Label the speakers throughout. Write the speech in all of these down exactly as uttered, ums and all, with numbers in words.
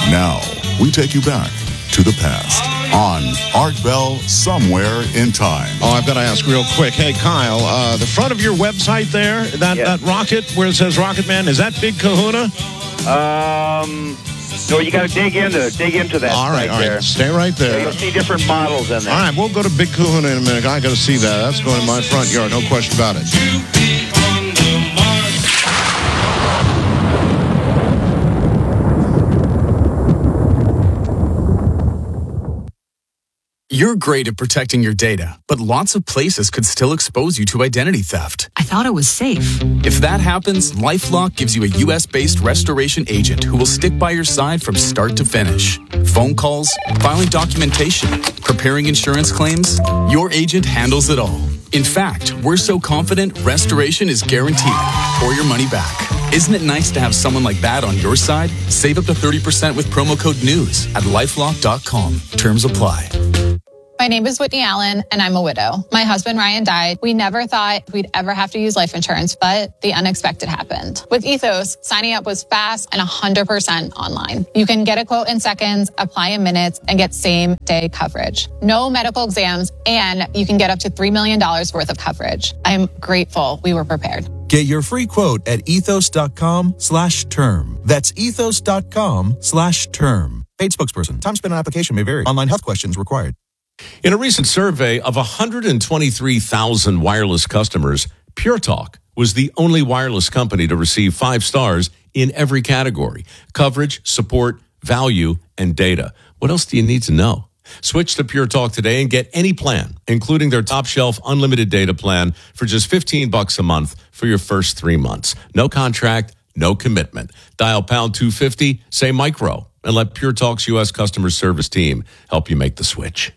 Speaker 1: Now, we take you back to the past on Art Bell Somewhere in Time.
Speaker 2: Oh, I've got to ask real quick. Hey, Kyle, uh, the front of your website there, that,
Speaker 3: Yeah.
Speaker 2: that rocket where it says Rocket Man, is that Big Kahuna?
Speaker 3: Um, no, you got to dig into dig into that.
Speaker 2: All right,
Speaker 3: right
Speaker 2: all right.
Speaker 3: there.
Speaker 2: Stay right
Speaker 3: So
Speaker 2: there.
Speaker 3: you'll see different models in there.
Speaker 2: All right, we'll go to Big Kahuna in a minute. I got to see that. That's going in my front yard, no question about it.
Speaker 4: You're great at protecting your data, but lots of places could still expose you to identity theft.
Speaker 5: I thought it was safe.
Speaker 4: If that happens, LifeLock gives you a U S-based restoration agent who will stick by your side from start to finish. Phone calls, filing documentation, preparing insurance claims, your agent handles it all. In fact, we're so confident restoration is guaranteed or your money back. Isn't it nice to have someone like that on your side? Save up to thirty percent with promo code NEWS at lifelock dot com. Terms apply.
Speaker 6: My name is Whitney Allen, and I'm a widow. My husband, Ryan, died. We never thought we'd ever have to use life insurance, but the unexpected happened. With Ethos, signing up was fast and one hundred percent online. You can get a quote in seconds, apply in minutes, and get same-day coverage. No medical exams, and you can get up to three million dollars worth of coverage. I'm grateful we were prepared.
Speaker 7: Get your free quote at ethos.com slash term. That's ethos.com slash term. Paid spokesperson. Time spent on application may vary. Online health questions required.
Speaker 8: In a recent survey of one hundred twenty-three thousand wireless customers, Pure Talk was the only wireless company to receive five stars in every category: coverage, support, value, and data. What else do you need to know? Switch to Pure Talk today and get any plan, including their top shelf unlimited data plan for just fifteen bucks a month for your first three months. No contract, no commitment. Dial pound two fifty, say micro, and let Pure Talk's U S customer service team help you make the switch.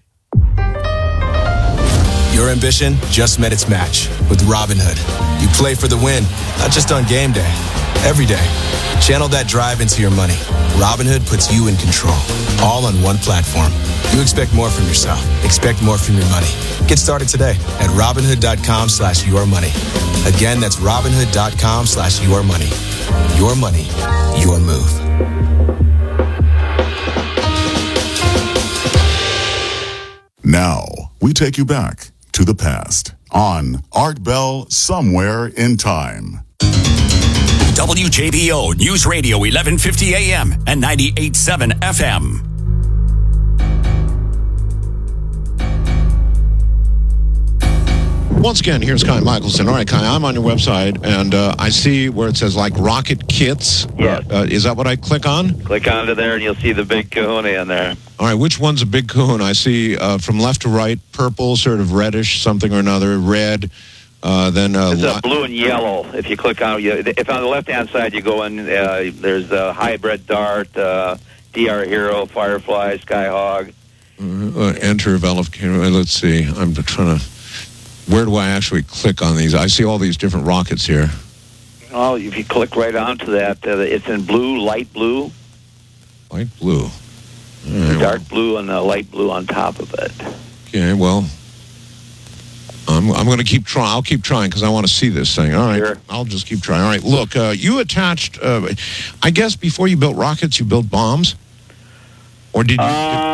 Speaker 9: Your ambition just met its match with Robinhood. You play for the win, not just on game day, every day. Channel that drive into your money. Robinhood puts you in control, all on one platform. You expect more from yourself. Expect more from your money. Get started today at Robinhood.com slash your money. Again, that's Robinhood.com slash your money. Your money, your move.
Speaker 1: Now, we take you back to the past on Art Bell Somewhere in Time.
Speaker 10: W J B O News Radio eleven fifty A M and ninety-eight point seven F M.
Speaker 2: Once again, here's Kai Michelson. All right, Kai, I'm on your website, and uh, I see where it says, like, Rocket Kits.
Speaker 3: Yes.
Speaker 2: Uh, is that what I click on?
Speaker 3: Click onto there, and you'll see the Big Kahuna in there.
Speaker 2: All right, which one's a Big Kahuna? I see uh, from left to right, purple, sort of reddish, something or another, red, uh, then... Uh,
Speaker 3: It's
Speaker 2: li-
Speaker 3: uh, blue and yellow. If you click on it, if on the left-hand side you go in, uh, there's a Hybrid Dart, uh, D R Hero, Firefly, Skyhog.
Speaker 2: uh, enter Velocity. Let's see. I'm trying to... Where do I actually click on these? I see all these different rockets here.
Speaker 3: Oh, if you click right onto that, uh, it's in blue, light blue,
Speaker 2: Light blue. All right,
Speaker 3: dark blue, and uh, light blue on top of it.
Speaker 2: okay, well, I'm, I'm going to keep trying. I'll keep trying because I want to see this thing. All right,
Speaker 3: Sure.
Speaker 2: I'll just keep trying. All right, look, uh, you attached, uh, I guess before you built rockets, you built bombs? Or did you...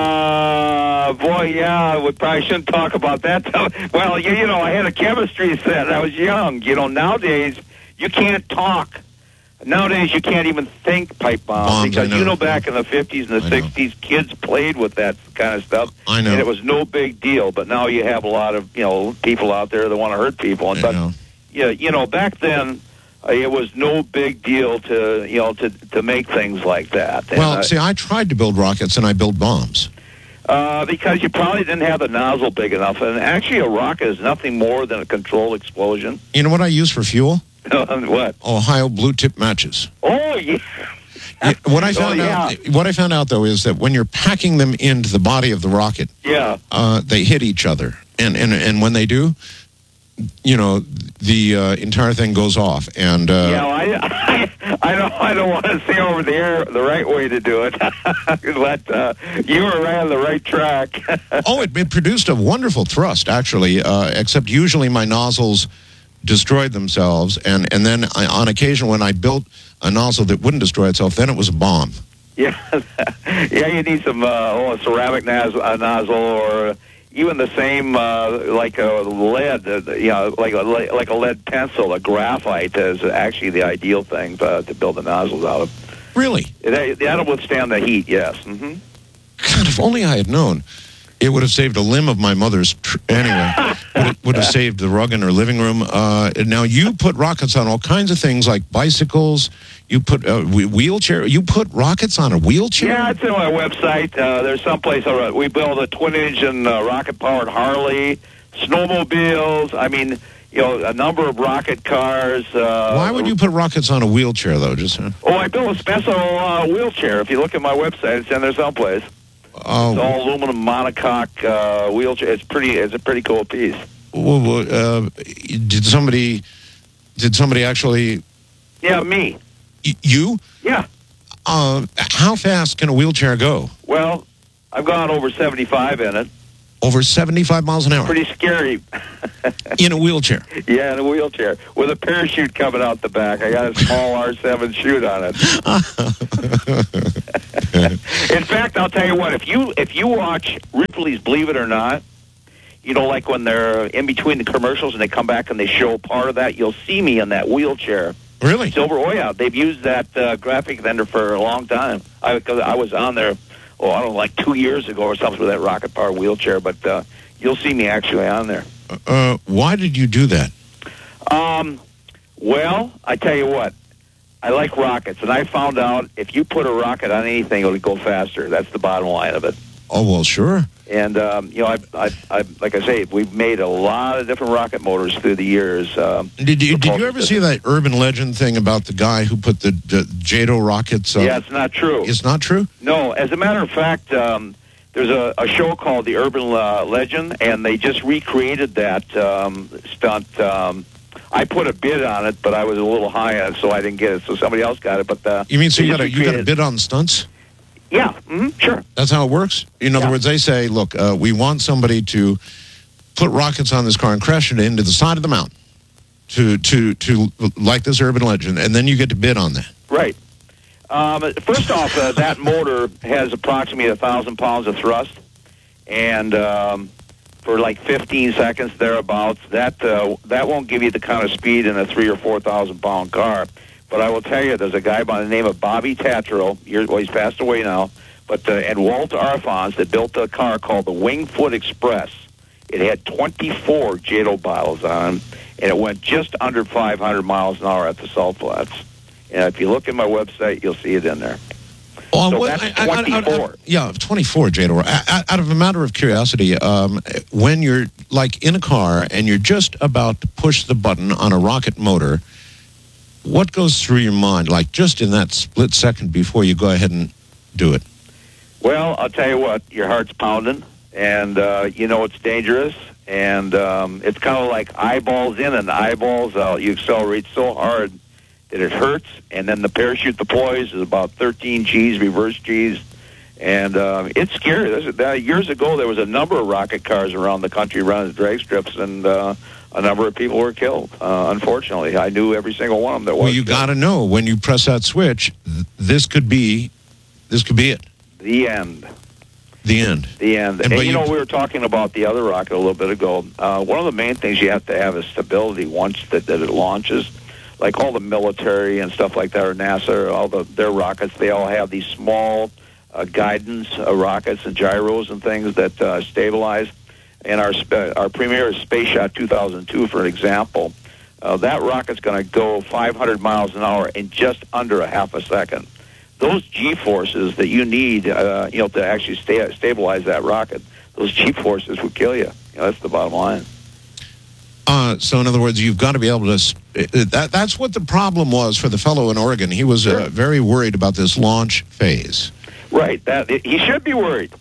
Speaker 3: Uh, boy, yeah, we probably shouldn't talk about that. Well, you, you know, I had a chemistry set. I was young. You know, nowadays, you can't talk. Nowadays, you can't even think pipe bombs.
Speaker 2: Bombs,
Speaker 3: because,
Speaker 2: I know.
Speaker 3: you know, back in the fifties and the
Speaker 2: I know.
Speaker 3: sixties, kids played with that kind of stuff.
Speaker 2: I know.
Speaker 3: And it was no big deal. But now you have a lot of, you know, people out there that want to hurt people. And
Speaker 2: I
Speaker 3: but,
Speaker 2: know.
Speaker 3: yeah, you know, back then, uh, it was no big deal to, you know, to, to make things like that. And,
Speaker 2: Well,
Speaker 3: uh,
Speaker 2: see, I tried to build rockets, and I built bombs.
Speaker 3: Uh, because you probably didn't have the nozzle big enough. And actually, a rocket is nothing more than a controlled explosion.
Speaker 2: You know what I use for fuel?
Speaker 3: What?
Speaker 2: Ohio blue tip matches.
Speaker 3: Oh, yeah.
Speaker 2: Yeah, what I
Speaker 3: Oh,
Speaker 2: found
Speaker 3: yeah.
Speaker 2: out, what I found out though, is that when you're packing them into the body of the rocket,
Speaker 3: Yeah.
Speaker 2: uh, they hit each other, and and and when they do, you know, the uh, entire thing goes off. And uh,
Speaker 3: Yeah, well, I, I, I don't, I don't want to say over the air the right way to do it, but uh, you were right on the right track.
Speaker 2: oh, it, it produced a wonderful thrust, actually. Uh, except usually my nozzles destroyed themselves, and and then I, on occasion when I built a nozzle that wouldn't destroy itself, then it was a bomb.
Speaker 3: Yeah, yeah. You need some uh, oh, a ceramic nos- uh, nozzle, or even the same uh, like a lead. Uh, you know, like a like a lead pencil. A graphite is actually the ideal thing to, to build the nozzles out of.
Speaker 2: Really?
Speaker 3: It, that'll withstand the heat. Yes. Mm-hmm.
Speaker 2: God, if only I had known. It would have saved a limb of my mother's. Tr- anyway, would, it, would have saved the rug in her living room. Uh, now, you put rockets on all kinds of things like bicycles. You put a wheelchair. You put rockets on a wheelchair?
Speaker 3: Yeah, it's on my website. Uh, there's someplace uh, we build a twin-engine uh, rocket-powered Harley, snowmobiles. I mean, you know, a number of rocket cars. Uh,
Speaker 2: Why would you put rockets on a wheelchair, though? Just uh,
Speaker 3: Oh, I built a special uh, wheelchair. If you look at my website, it's in there someplace.
Speaker 2: Oh.
Speaker 3: It's all aluminum monocoque uh, wheelchair. It's pretty. It's a pretty cool piece.
Speaker 2: Well, uh, did somebody? Did somebody actually?
Speaker 3: Yeah, me.
Speaker 2: Y- you?
Speaker 3: Yeah.
Speaker 2: Uh, how fast can a wheelchair go?
Speaker 3: Well, I've gone over seventy-five in it.
Speaker 2: Over seventy-five miles an hour.
Speaker 3: Pretty scary.
Speaker 2: In a wheelchair.
Speaker 3: Yeah, in a wheelchair with a parachute coming out the back. I got a small R seven chute on it. In fact, I'll tell you what. If you if you watch Ripley's Believe It or Not, you know, like when they're in between the commercials and they come back and they show part of that, you'll see me in that wheelchair.
Speaker 2: Really?
Speaker 3: Silver. Oh yeah, they've used that uh, graphic vendor for a long time. I cause I was on there. Oh, I don't know, like two years ago or something with that rocket power wheelchair. But uh, you'll see me actually on there.
Speaker 2: Uh, why did you do that?
Speaker 3: Um, well, I tell you what, I like rockets, and I found out if you put a rocket on anything, it'll go faster. That's the bottom line of it.
Speaker 2: Oh, well, sure.
Speaker 3: And, um, you know, I, I, I, like I say, we've made a lot of different rocket motors through the years. Um,
Speaker 2: did you did you ever see that urban legend thing about the guy who put the, the J A T O rockets on?
Speaker 3: Yeah, it's not true.
Speaker 2: It's not true?
Speaker 3: No. As a matter of fact, um, there's a, a show called The Urban uh, Legend, and they just recreated that um, stunt. Um, I put a bid on it, but I was a little high on it, so I didn't get it. So somebody else got it. But uh,
Speaker 2: You mean so
Speaker 3: they
Speaker 2: you got
Speaker 3: just
Speaker 2: a, you got a
Speaker 3: recreated-
Speaker 2: bid on stunts?
Speaker 3: Yeah, mm-hmm, sure.
Speaker 2: That's how it works? In other
Speaker 3: Yeah.
Speaker 2: words, they say, look, uh, we want somebody to put rockets on this car and crash it into the side of the mountain to, to, to like this urban legend, and then you get to bid on that.
Speaker 3: Right. Um, first off, uh, that motor has approximately one thousand pounds of thrust, and um, for like fifteen seconds thereabouts, that uh, that won't give you the kind of speed in a three or four thousand pound car. But I will tell you, there's a guy by the name of Bobby Tatro. Well, he's passed away now. But uh, and Walt Arfons that built a car called the Wingfoot Express. It had twenty-four J A T O bottles on, and it went just under five hundred miles an hour at the Salt Flats. And if you look at my website, you'll see it in there.
Speaker 2: Oh,
Speaker 3: So
Speaker 2: well,
Speaker 3: that's
Speaker 2: I- I- I- I-
Speaker 3: twenty-four.
Speaker 2: yeah, twenty-four J A T O. Out out of a matter of curiosity, um, when you're like in a car and you're just about to push the button on a rocket motor, what goes through your mind, like just in that split second before you go ahead and do it?
Speaker 3: Well, I'll tell you what, your heart's pounding, and uh, you know it's dangerous, and um, it's kind of like eyeballs in and eyeballs out. You accelerate so hard that it hurts, and then the parachute deploys is about thirteen G's, reverse G's, and um, it's scary. There's, uh, years ago, there was a number of rocket cars around the country running drag strips, and uh, a number of people were killed, uh, unfortunately. I knew every single one of them that was
Speaker 2: Well, you
Speaker 3: killed.
Speaker 2: got to know when you press that switch, th- this could be, this could be it,
Speaker 3: The end.
Speaker 2: the end.
Speaker 3: The end.
Speaker 2: And
Speaker 3: And,
Speaker 2: but
Speaker 3: you know,
Speaker 2: you-
Speaker 3: we were talking about the other rocket a little bit ago. Uh, one of the main things you have to have is stability once that, that it launches. Like all the military and stuff like that, or NASA, all the their rockets, they all have these small uh, guidance uh, rockets and gyros and things that uh, stabilize. And our sp- our premier is Space Shot two thousand two, for example. Uh, that rocket's going to go five hundred miles an hour in just under a half a second. Those G-forces that you need, uh, you know, to actually sta- stabilize that rocket, those G-forces would kill you. You know, that's the bottom line.
Speaker 2: Uh, so, in other words, you've got to be able to. Sp- that that's what the problem was for the fellow in Oregon. He was uh, very worried about this launch phase.
Speaker 3: Right. That he should be worried.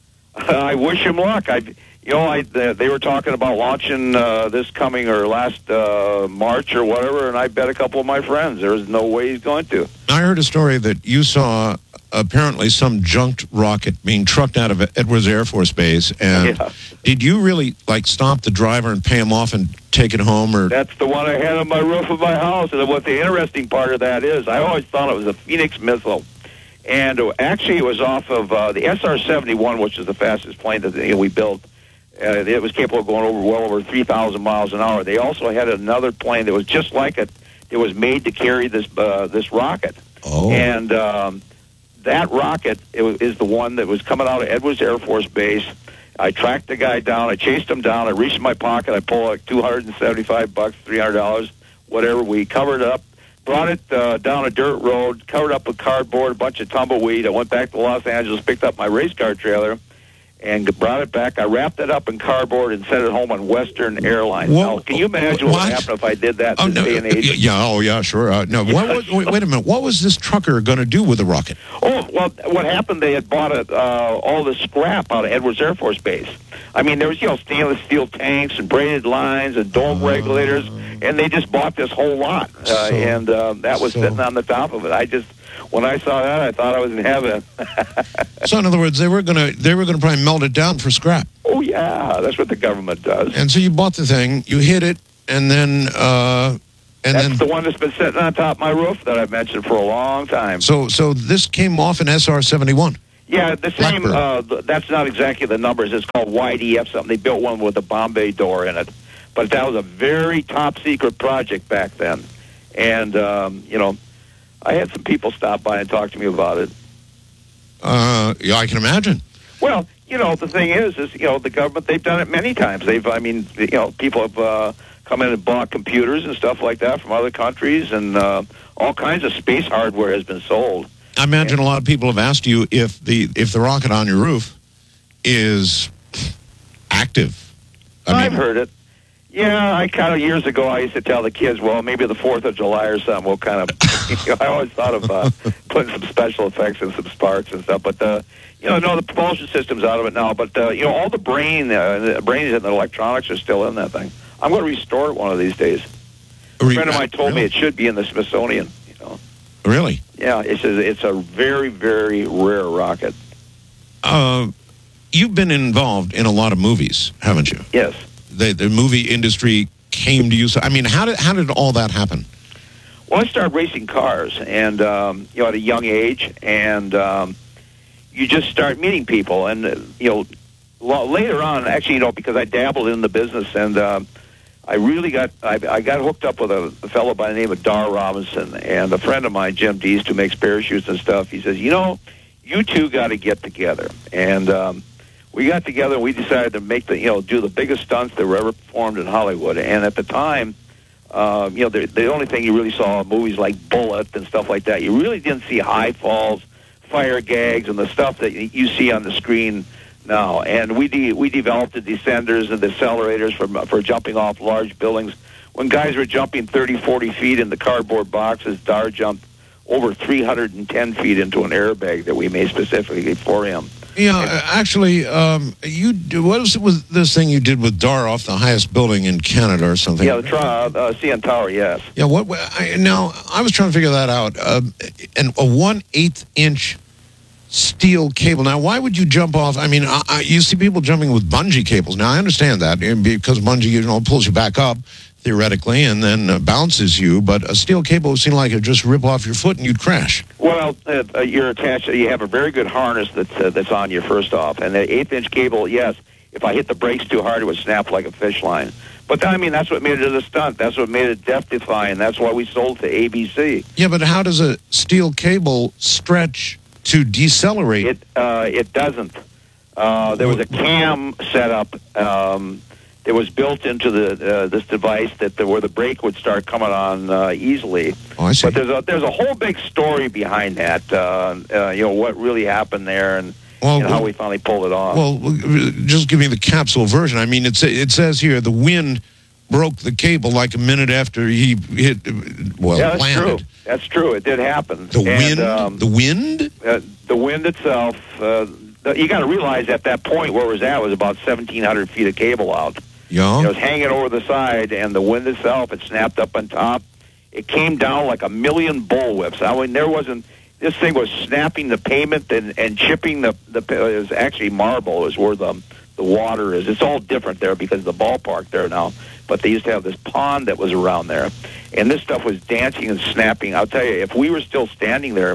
Speaker 3: I wish him luck. I, you know, I they were talking about launching uh, this coming or last uh, March or whatever, and I bet a couple of my friends there's no way he's going to.
Speaker 2: I heard a story that you saw apparently some junked rocket being trucked out of Edwards Air Force Base, and
Speaker 3: Yeah.
Speaker 2: did you really like stop the driver and pay him off and take it home, or?
Speaker 3: That's the one I had on my roof of my house. And what the interesting part of that is, I always thought it was a Phoenix missile. And uh, actually, it was off of uh, the S R seventy-one, which is the fastest plane that you know, we built. Uh, it was capable of going over well over three thousand miles an hour. They also had another plane that was just like it. That was made to carry this uh, this rocket.
Speaker 2: Oh.
Speaker 3: And um, that rocket it was, is the one that was coming out of Edwards Air Force Base. I tracked the guy down. I chased him down. I reached in my pocket. I pulled like two hundred seventy-five bucks, three hundred dollars, whatever. We covered it up, brought it uh, down a dirt road, covered up with cardboard, a bunch of tumbleweed. I went back to Los Angeles, picked up my race car trailer, and brought it back. I wrapped it up in cardboard and sent it home on Western Airlines.
Speaker 2: Well,
Speaker 3: now, can you imagine what,
Speaker 2: what
Speaker 3: would happen if I did that
Speaker 2: Oh,
Speaker 3: this
Speaker 2: no,
Speaker 3: day and age?
Speaker 2: yeah, oh, yeah, sure. Uh, no, what, was- wait, wait a minute. What was this trucker going to do with the rocket?
Speaker 3: Oh, well, what happened, they had bought a, uh, all the scrap out of Edwards Air Force Base. I mean, there was, you know, stainless steel tanks and braided lines and dome
Speaker 2: Uh,
Speaker 3: regulators, and they just bought this whole lot. Uh,
Speaker 2: So-
Speaker 3: and uh, that was
Speaker 2: so-
Speaker 3: sitting on the top of it. I just, when I saw that, I thought I was in heaven.
Speaker 2: So, in other words, they were going to they were going to probably melt it down for scrap.
Speaker 3: Oh, yeah, that's what the government does.
Speaker 2: And so you bought the thing, you hit it, and then uh, and
Speaker 3: That's
Speaker 2: then
Speaker 3: the one that's been sitting on top of my roof that I've mentioned for a long time.
Speaker 2: so so this came off an S R seventy-one.
Speaker 3: Yeah, the same.
Speaker 2: Blackbird.
Speaker 3: Uh, th- that's not exactly the numbers. It's called Y D F something. They built one with a Bombay door in it, but that was a very top secret project back then. And um, you know, I had some people stop by and talk to me about it.
Speaker 2: Uh, yeah, I can imagine.
Speaker 3: Well, you know, the thing is, is you know, the government they've done it many times. They've, I mean, you know, people have uh, come in and bought computers and stuff like that from other countries, and uh, all kinds of space hardware has been sold.
Speaker 2: I imagine a lot of people have asked you if the if the rocket on your roof is active. I
Speaker 3: I've
Speaker 2: mean,
Speaker 3: heard it. Yeah, I kind of years ago I used to tell the kids, well, maybe the Fourth of July or something. We'll kind of, you know, I always thought of uh, putting some special effects and some sparks and stuff. But uh, you know, no, the propulsion system's out of it now. But uh, you know, all the brain, uh, the brains and the electronics are still in that thing. I'm going to restore it one of these days. A friend of mine told me it should be in the Smithsonian. You know,
Speaker 2: really?
Speaker 3: yeah, it's a, it's a very very rare rocket.
Speaker 2: Uh, you've been involved in a lot of movies, haven't you?
Speaker 3: Yes.
Speaker 2: The the movie industry came to you. So, I mean, how did how did all that happen?
Speaker 3: Well, I started racing cars, and um, you know, at a young age, and um, you just start meeting people, and uh, you know, lo- later on, actually, you know, because I dabbled in the business, and um, I really got I, I got hooked up with a, a fellow by the name of Dar Robinson, and a friend of mine, Jim Deast, who makes parachutes and stuff. He says, you know, you two got to get together, and um, we got together and we decided to make the, you know, do the biggest stunts that were ever performed in Hollywood. And at the time, uh, you know, the, the only thing you really saw in movies like Bullet and stuff like that, you really didn't see high falls, fire gags, and the stuff that you see on the screen now. And we de- we developed the descenders and the accelerators for, for jumping off large buildings. When guys were jumping thirty, forty feet in the cardboard boxes, Dar jumped over three hundred ten feet into an airbag that we made specifically for him.
Speaker 2: Yeah, actually, um, you do, what was it with this thing you did with Dar off the highest building in Canada or something?
Speaker 3: Yeah, the tri- uh, C N Tower, yes.
Speaker 2: Yeah, what? I, now I was trying to figure that out. Uh, and a one eighth inch steel cable. Now, why would you jump off? I mean, I, I, you see people jumping with bungee cables. Now, I understand that because bungee, you know, pulls you back up theoretically and then uh, bounces you. But a steel cable would seem like it would just rip off your foot and you'd crash.
Speaker 3: Well, uh, uh, you're attached. You have a very good harness that's uh, that's on you first off, and the eighth inch cable. Yes, if I hit the brakes too hard, it would snap like a fish line. But I mean, that's what made it a stunt. That's what made it death-defying. That's why we sold to A B C.
Speaker 2: Yeah, but how does a steel cable stretch to decelerate?
Speaker 3: It uh, it doesn't. Uh, there was a cam set up um, that was built into the uh, this device that the, where the brake would start coming on uh, easily.
Speaker 2: Oh, I see.
Speaker 3: But there's a there's a whole big story behind that. Uh, uh, you know what really happened there and,
Speaker 2: Well,
Speaker 3: and how we finally pulled it off.
Speaker 2: Well, just give me the capsule version. I mean, it's, it says here the wind broke the cable like a minute after he hit, well,
Speaker 3: yeah, that's
Speaker 2: landed.
Speaker 3: true. That's true. It did happen.
Speaker 2: The
Speaker 3: and,
Speaker 2: wind?
Speaker 3: Um,
Speaker 2: the wind?
Speaker 3: uh, the wind itself. Uh, the, you got to realize at that point where it was at was about seventeen hundred feet of cable out.
Speaker 2: Yeah.
Speaker 3: It was hanging over the side, and the wind itself, it snapped up on top. It came down like a million bullwhips. I mean, there wasn't. This thing was snapping the pavement and, and chipping the the. It was actually marble, is where the the water is. It's all different there because of the ballpark there now. But they used to have this pond that was around there, and this stuff was dancing and snapping. I'll tell you, if we were still standing there,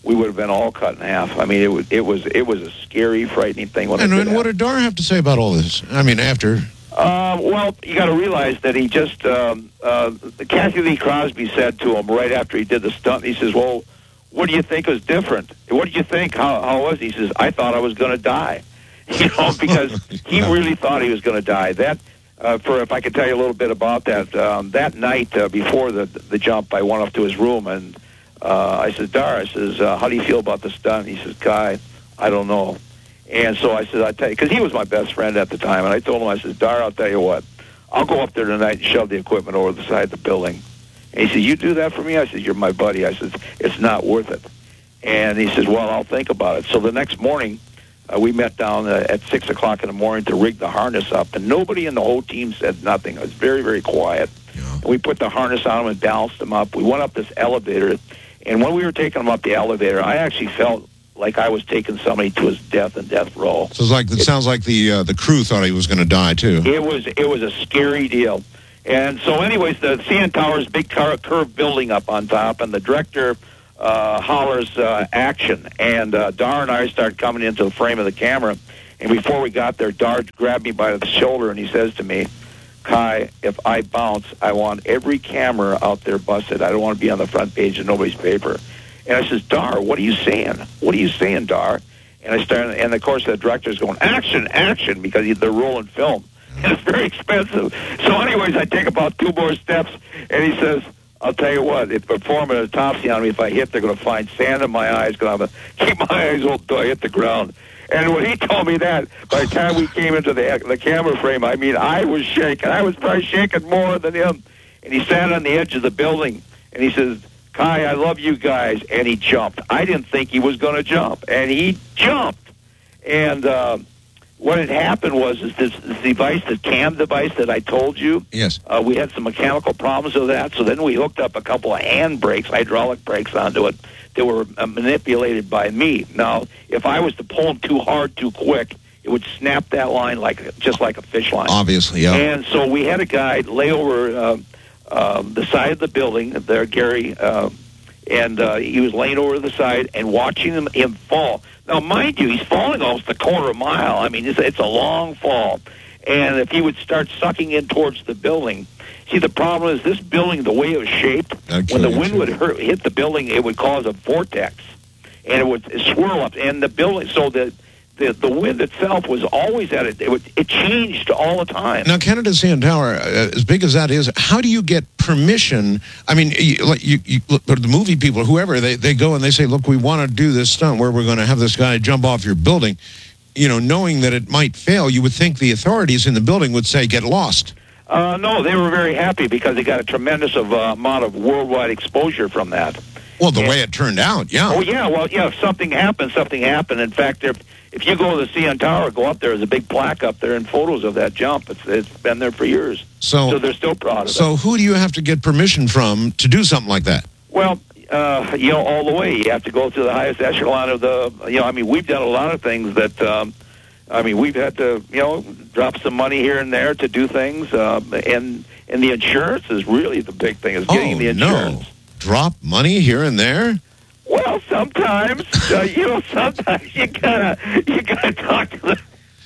Speaker 3: we would have been all cut in half. I mean, it was it was it was a scary, frightening thing. When
Speaker 2: And,
Speaker 3: it did
Speaker 2: and what did Dar have to say about all this? I mean, after.
Speaker 3: Uh, well, you got to realize that he just, um, uh, Kathy Lee Crosby said to him right after he did the stunt, he says, well, what do you think was different? What did you think? How, how was it? He says, I thought I was going to die. You know, because he really thought he was going to die. That, uh, for if I could tell you a little bit about that, um, that night uh, before the the jump, I went up to his room and uh, I said, Dar, I says, uh, how do you feel about the stunt? He says, Kai, I don't know. And so I said, I tell you, because he was my best friend at the time, and I told him, I said, Dar, I'll tell you what, I'll go up there tonight and shove the equipment over the side of the building. And he said, you do that for me? I said, you're my buddy. I said, it's not worth it. And he says, well, I'll think about it. So the next morning, uh, we met down uh, at six o'clock in the morning to rig the harness up, and nobody in the whole team said nothing. It was very, very quiet. Yeah. And we put the harness on him and balanced him up. We went up this elevator, and when we were taking him up the elevator, I actually felt like I was taking somebody to his death and death row.
Speaker 2: So it's like it, it sounds like the uh, the crew thought he was going to die too.
Speaker 3: It was it was a scary deal. And so, anyways, the C N Tower's big car, curved building up on top, and the director uh, hollers uh, action, and uh, Dar and I start coming into the frame of the camera. And before we got there, Dar grabbed me by the shoulder and he says to me, Kai, if I bounce, I want every camera out there busted. I don't want to be on the front page of nobody's paper. And I says, Dar, what are you saying? What are you saying, Dar? And I started, and of course the director's going, action, action, because they're rolling film. And it's very expensive. So anyways, I take about two more steps, and he says, I'll tell you what, if performing an autopsy on me, if I hit, they're going to find sand in my eyes, going to have to keep my eyes open until I hit the ground. And when he told me that, by the time we came into the the camera frame, I mean, I was shaking. I was probably shaking more than him. And he sat on the edge of the building, and he says, Kai, I love you guys, and he jumped. I didn't think he was going to jump, and he jumped. And uh, what had happened was is this, this device, the cam device that I told you,
Speaker 2: yes,
Speaker 3: uh, we had some mechanical problems with that, so then we hooked up a couple of hand brakes, hydraulic brakes onto it that were uh, manipulated by me. Now, if I was to pull them too hard, too quick, it would snap that line like just like a fish line.
Speaker 2: Obviously, yeah.
Speaker 3: And so we had a guy lay over uh, uh, the side of the building there, Gary, uh, and uh, he was laying over the side and watching him, him fall. Now, mind you, he's falling almost a quarter mile. I mean, it's, it's a long fall. And if he would start sucking in towards the building, see, the problem is this building, the way it was shaped,
Speaker 2: okay,
Speaker 3: when the wind would hurt, hit the building, it would cause a vortex, and it would swirl up. And the building, so the the, the wind itself was always at it. It, would, it changed all the time.
Speaker 2: Now, Canada C N Tower, uh, as big as that is, how do you get permission? I mean, you, like you, you, the movie people, whoever, they, they go and they say, look, we want to do this stunt where we're going to have this guy jump off your building. You know, knowing that it might fail, you would think the authorities in the building would say, get lost.
Speaker 3: Uh, no, they were very happy because they got a tremendous of, uh, amount of worldwide exposure from that.
Speaker 2: Well, the
Speaker 3: and,
Speaker 2: way it turned out, yeah.
Speaker 3: Oh, yeah, well, yeah, if something happened, something happened. In fact, if, if you go to the C N Tower, go up there, there's a big plaque up there and photos of that jump. It's, it's been there for years.
Speaker 2: So,
Speaker 3: so they're still proud of
Speaker 2: so
Speaker 3: it.
Speaker 2: So who do you have to get permission from to do something like that?
Speaker 3: Well, uh, you know, all the way. You have to go to the highest echelon of the, you know, I mean, we've done a lot of things that, um, I mean, we've had to, you know, drop some money here and there to do things, uh, and and the insurance is really the big thing, is getting
Speaker 2: oh,
Speaker 3: the insurance.
Speaker 2: No. Drop money here and there?
Speaker 3: Well, sometimes, uh, you know, sometimes you gotta, you gotta talk to the...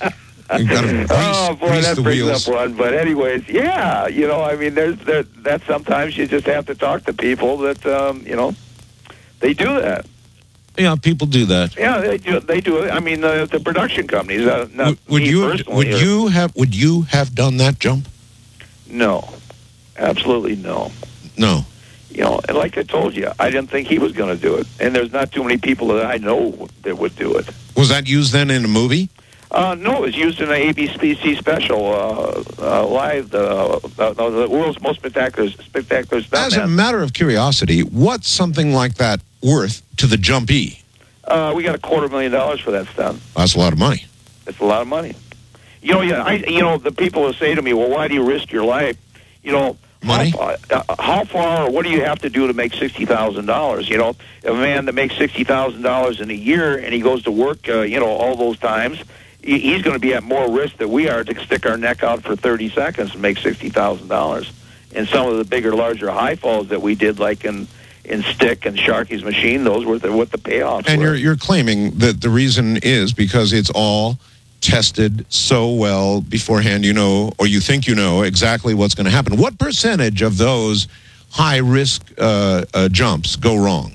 Speaker 2: You gotta grease,
Speaker 3: oh, boy,
Speaker 2: grease
Speaker 3: that
Speaker 2: the
Speaker 3: brings
Speaker 2: wheels.
Speaker 3: up one. But anyways, yeah, you know, I mean, there's there, that sometimes you just have to talk to people that, um, you know, they do that.
Speaker 2: Yeah, people do that.
Speaker 3: Yeah, they do. They do it. I mean, uh, the production companies. Uh, not
Speaker 2: would would
Speaker 3: me
Speaker 2: you
Speaker 3: personally,
Speaker 2: would
Speaker 3: or,
Speaker 2: you have would you have done that jump?
Speaker 3: No, absolutely no.
Speaker 2: No.
Speaker 3: You know, and like I told you, I didn't think he was going to do it, and there's not too many people that I know that would do it.
Speaker 2: Was that used then in a movie?
Speaker 3: Uh, no, it was used in an A B C special, uh, uh, live, uh, uh, the world's most spectacular, spectacular stuntman.
Speaker 2: As a matter of curiosity, what's something like that worth to the jumpee?
Speaker 3: Uh, we got a quarter million dollars for that stunt.
Speaker 2: That's a lot of money.
Speaker 3: It's a lot of money. You know, yeah, I, you know, the people will say to me, "Well, why do you risk your life?" You know,
Speaker 2: money.
Speaker 3: How, uh, how far? Or what do you have to do to make sixty thousand dollars? You know, a man that makes sixty thousand dollars in a year and he goes to work, uh, you know, all those times, he, he's going to be at more risk than we are to stick our neck out for thirty seconds and make sixty thousand dollars. And some of the bigger, larger high falls that we did, like in in Stick and Sharky's Machine. Those were the, what the payoffs
Speaker 2: And
Speaker 3: were.
Speaker 2: you're you're claiming that the reason is because it's all tested so well beforehand, you know, or you think you know exactly what's going to happen. What percentage of those high-risk uh, uh, jumps go wrong?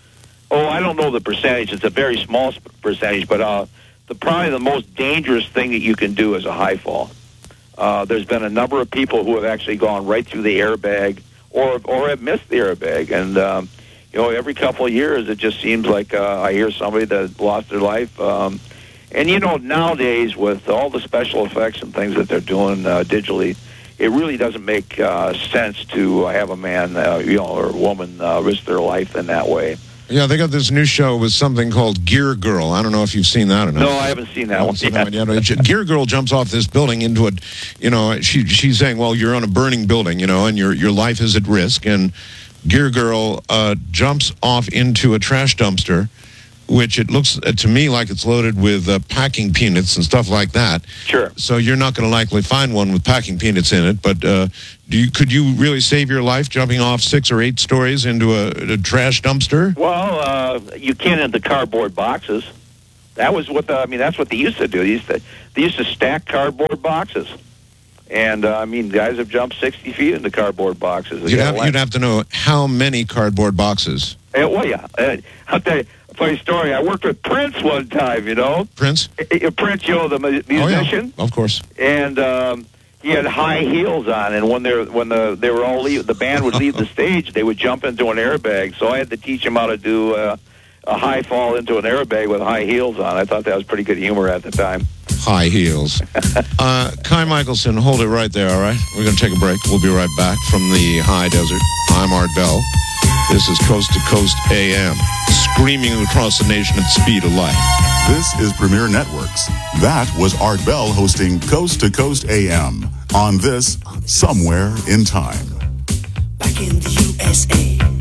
Speaker 3: Oh, I don't know the percentage. It's a very small sp- percentage, but uh, the probably the most dangerous thing that you can do is a high fall. Uh, there's been a number of people who have actually gone right through the airbag or or have missed the airbag. And, um, you know, every couple of years it just seems like uh, I hear somebody that lost their life. Um, and, you know, nowadays with all the special effects and things that they're doing uh, digitally, it really doesn't make uh, sense to have a man, uh, you know, or a woman uh, risk their life in that way.
Speaker 2: Yeah, they got this new show with something called Gear Girl. I don't know if you've seen that or not.
Speaker 3: No, I haven't seen that, one,
Speaker 2: seen
Speaker 3: yet.
Speaker 2: that one yet. Gear Girl jumps off this building into a, you know, she she's saying, well, you're on a burning building, you know, and your your life is at risk. And Gear Girl uh, jumps off into a trash dumpster, which it looks uh, to me like it's loaded with uh, packing peanuts and stuff like that.
Speaker 3: Sure.
Speaker 2: So you're not going to likely find one with packing peanuts in it. But uh, do you, could you really save your life jumping off six or eight stories into a, a trash dumpster?
Speaker 3: Well, uh, you can in the cardboard boxes. That was what the, I mean, that's what they used to do. They used to, they used to stack cardboard boxes. And, uh, I mean, guys have jumped sixty feet into cardboard boxes. They
Speaker 2: You'd
Speaker 3: got
Speaker 2: have,
Speaker 3: a
Speaker 2: you'd have to know how many cardboard boxes.
Speaker 3: Uh, well, yeah. Uh, I'll tell you a funny story. I worked with Prince one time, you know.
Speaker 2: Prince?
Speaker 3: Uh, Prince, you know, the mu- musician.
Speaker 2: Oh, yeah. Of course.
Speaker 3: And um, he had high heels on, and when they when the they were all leave, the band would leave the stage, they would jump into an airbag. So I had to teach him how to do uh, a high fall into an airbag with high heels on. I thought that was pretty good humor at the time.
Speaker 2: High heels. uh, Kai Michelson, hold it right there, all right? We're going to take a break. We'll be right back from the high desert. I'm Art Bell. This is Coast to Coast A M, screaming across the nation at the speed of light.
Speaker 1: This is Premier Networks. That was Art Bell hosting Coast to Coast A M on this Somewhere in Time.
Speaker 5: Back in the U S A.